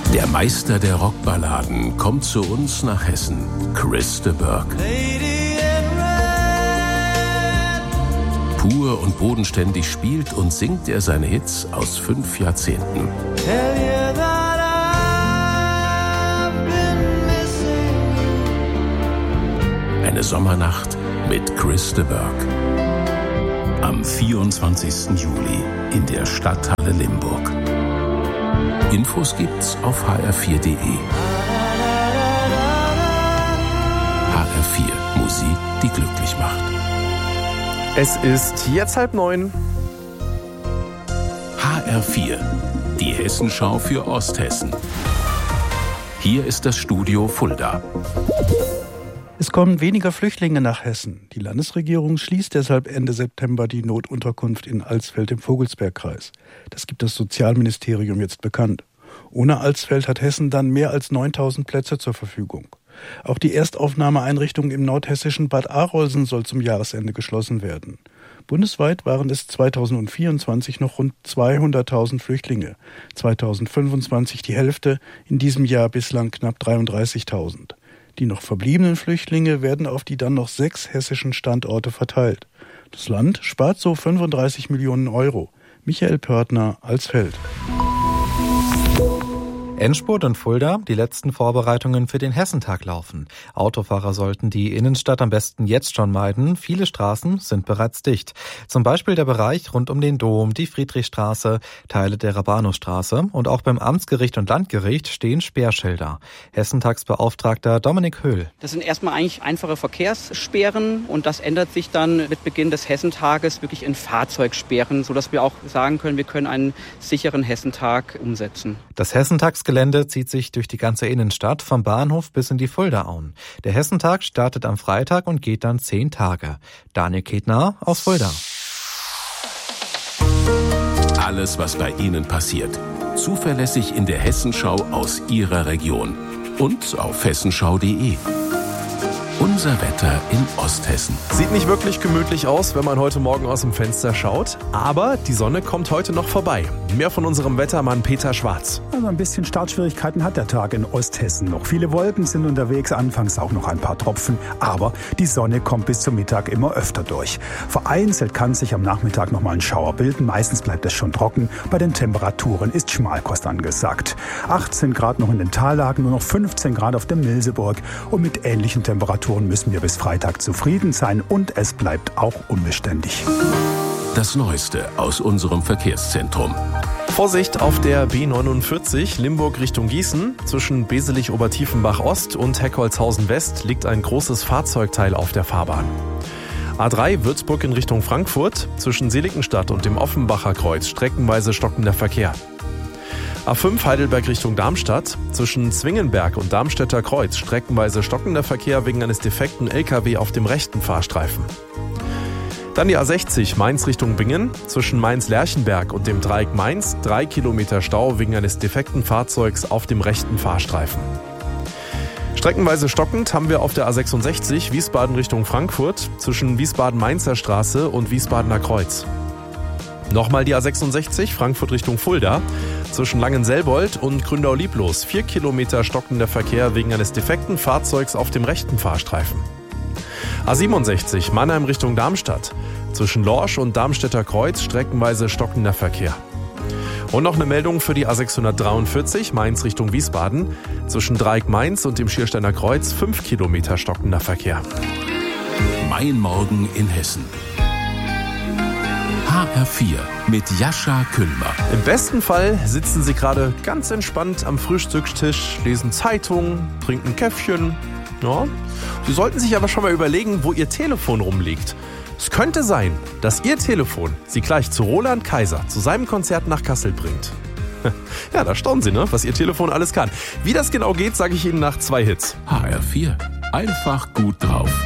Der Meister der Rockballaden kommt zu uns nach Hessen, Chris de Burgh. Pur und bodenständig spielt und singt er seine Hits aus 5 Jahrzehnten. Eine Sommernacht mit Chris de Burgh. Am 24. Juli in der Stadthalle Limburg. Infos gibt's auf hr4.de. HR4, Musik, die glücklich macht. Es ist jetzt 8:30. HR4, die Hessenschau für Osthessen. Hier ist das Studio Fulda. Es kommen weniger Flüchtlinge nach Hessen. Die Landesregierung schließt deshalb Ende September die Notunterkunft in Alsfeld im Vogelsbergkreis. Das gibt das Sozialministerium jetzt bekannt. Ohne Alsfeld hat Hessen dann mehr als 9.000 Plätze zur Verfügung. Auch die Erstaufnahmeeinrichtung im nordhessischen Bad Arolsen soll zum Jahresende geschlossen werden. Bundesweit waren es 2024 noch rund 200.000 Flüchtlinge. 2025 die Hälfte, in diesem Jahr bislang knapp 33.000. Die noch verbliebenen Flüchtlinge werden auf die dann noch 6 hessischen Standorte verteilt. Das Land spart so 35 Millionen Euro. Michael Pörtner, Alsfeld. Endspurt und Fulda, die letzten Vorbereitungen für den Hessentag laufen. Autofahrer sollten die Innenstadt am besten jetzt schon meiden. Viele Straßen sind bereits dicht. Zum Beispiel der Bereich rund um den Dom, die Friedrichstraße, Teile der Rabanusstraße. Und auch beim Amtsgericht und Landgericht stehen Sperrschilder. Hessentagsbeauftragter Dominik Höhl. Das sind erstmal eigentlich einfache Verkehrssperren und das ändert sich dann mit Beginn des Hessentages wirklich in Fahrzeugsperren, sodass wir auch sagen können, wir können einen sicheren Hessentag umsetzen. Das Hessentagsgelände zieht sich durch die ganze Innenstadt, vom Bahnhof bis in die Fuldaauen. Der Hessentag startet am Freitag und geht dann 10 Tage. Daniel Ketner aus Fulda. Alles, was bei Ihnen passiert. Zuverlässig in der Hessenschau aus Ihrer Region. Und auf hessenschau.de. Unser Wetter in Osthessen. Sieht nicht wirklich gemütlich aus, wenn man heute Morgen aus dem Fenster schaut. Aber die Sonne kommt heute noch vorbei. Mehr von unserem Wettermann Peter Schwarz. Also ein bisschen Startschwierigkeiten hat der Tag in Osthessen noch. Viele Wolken sind unterwegs, anfangs auch noch ein paar Tropfen. Aber die Sonne kommt bis zum Mittag immer öfter durch. Vereinzelt kann sich am Nachmittag noch mal ein Schauer bilden. Meistens bleibt es schon trocken. Bei den Temperaturen ist Schmalkost angesagt. 18 Grad noch in den Tallagen, nur noch 15 Grad auf der Milseburg. Und mit ähnlichen Temperaturen müssen wir bis Freitag zufrieden sein und es bleibt auch unbeständig. Das Neueste aus unserem Verkehrszentrum. Vorsicht auf der B49 Limburg Richtung Gießen. Zwischen Beselich-Obertiefenbach Ost und Heckholzhausen West liegt ein großes Fahrzeugteil auf der Fahrbahn. A3 Würzburg in Richtung Frankfurt. Zwischen Seligenstadt und dem Offenbacher Kreuz streckenweise stockender Verkehr. A5 Heidelberg Richtung Darmstadt. Zwischen Zwingenberg und Darmstädter Kreuz streckenweise stockender Verkehr wegen eines defekten LKW auf dem rechten Fahrstreifen. Dann die A60 Mainz Richtung Bingen. Zwischen Mainz-Lerchenberg und dem Dreieck Mainz 3 Kilometer Stau wegen eines defekten Fahrzeugs auf dem rechten Fahrstreifen. Streckenweise stockend haben wir auf der A66 Wiesbaden Richtung Frankfurt zwischen Wiesbaden-Mainzer Straße und Wiesbadener Kreuz. Nochmal die A66 Frankfurt Richtung Fulda. Zwischen Langenselbold und Gründau-Lieblos 4 Kilometer stockender Verkehr wegen eines defekten Fahrzeugs auf dem rechten Fahrstreifen. A67 Mannheim Richtung Darmstadt. Zwischen Lorsch und Darmstädter Kreuz streckenweise stockender Verkehr. Und noch eine Meldung für die A643 Mainz Richtung Wiesbaden. Zwischen Dreieck Mainz und dem Schiersteiner Kreuz 5 Kilometer stockender Verkehr. Mein Morgen in Hessen. HR4 mit Jascha Küllmer. Im besten Fall sitzen Sie gerade ganz entspannt am Frühstückstisch, lesen Zeitung, trinken Käffchen. Ja. Sie sollten sich aber schon mal überlegen, wo Ihr Telefon rumliegt. Es könnte sein, dass Ihr Telefon Sie gleich zu Roland Kaiser, zu seinem Konzert nach Kassel bringt. Ja, da staunen Sie, ne, was Ihr Telefon alles kann. Wie das genau geht, sage ich Ihnen nach 2 Hits. HR4, einfach gut drauf.